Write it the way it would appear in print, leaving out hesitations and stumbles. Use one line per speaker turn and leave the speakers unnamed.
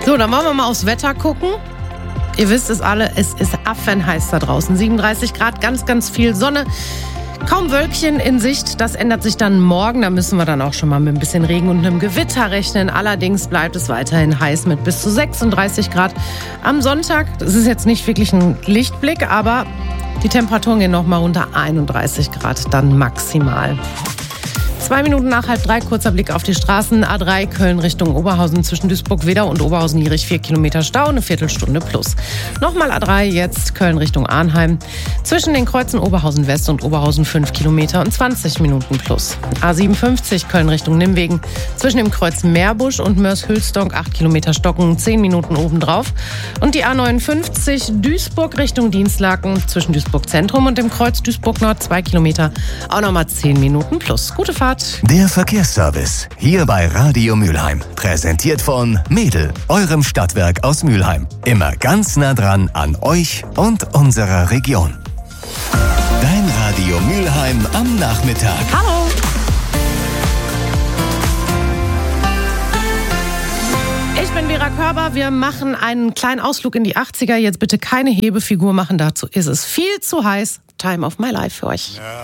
So, dann wollen wir mal aufs Wetter gucken. Ihr wisst es alle, es ist affenheiß da draußen. 37 Grad, ganz, ganz viel Sonne. Kaum Wölkchen in Sicht, das ändert sich dann morgen. Da müssen wir dann auch schon mal mit ein bisschen Regen und einem Gewitter rechnen. Allerdings bleibt es weiterhin heiß mit bis zu 36 Grad. Am Sonntag, das ist jetzt nicht wirklich ein Lichtblick, aber die Temperaturen gehen noch mal runter, 31 Grad dann maximal. 2 Minuten nach 2:30, kurzer Blick auf die Straßen. A3 Köln Richtung Oberhausen zwischen Duisburg-Wedau und Oberhausen-Jierich 4 Kilometer Stau, eine Viertelstunde plus. Nochmal A3 jetzt Köln Richtung Arnheim. Zwischen den Kreuzen Oberhausen West und Oberhausen 5 Kilometer und 20 Minuten plus. A57 Köln Richtung Nimwegen. Zwischen dem Kreuz Meerbusch und Mörs-Hülsdonk 8 Kilometer Stocken, 10 Minuten obendrauf. Und die A59 Duisburg Richtung Dienstlaken. Zwischen Duisburg Zentrum und dem Kreuz Duisburg Nord 2 Kilometer. Auch nochmal 10 Minuten plus. Gute Fahrt.
Der Verkehrsservice hier bei Radio Mülheim. Präsentiert von Mädel, eurem Stadtwerk aus Mülheim. Immer ganz nah dran an euch und unserer Region. Dein Radio Mülheim am Nachmittag.
Hallo. Ich bin Vera Körber. Wir machen einen kleinen Ausflug in die 80er. Jetzt bitte keine Hebefigur machen. Dazu ist es viel zu heiß. Time of my life für euch.